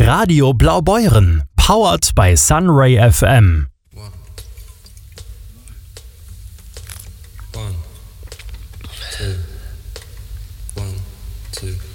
Radio Blaubeuren, powered by Sunray FM. One, two, 1, 2.